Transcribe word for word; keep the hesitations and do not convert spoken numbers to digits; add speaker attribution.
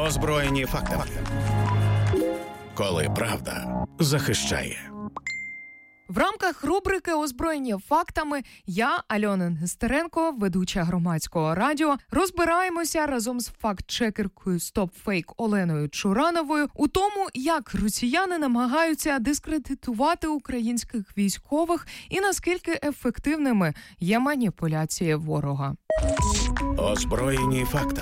Speaker 1: Озброєні фактами. Коли правда захищає.
Speaker 2: В рамках рубрики «Озброєні фактами» я, Альона Нестеренко, ведуча Громадського радіо, розбираємося разом з факт-чекеркою «Стоп-фейк» Оленою Чурановою у тому, як росіяни намагаються дискредитувати українських військових і наскільки ефективними є маніпуляції ворога.
Speaker 1: Озброєні фактами.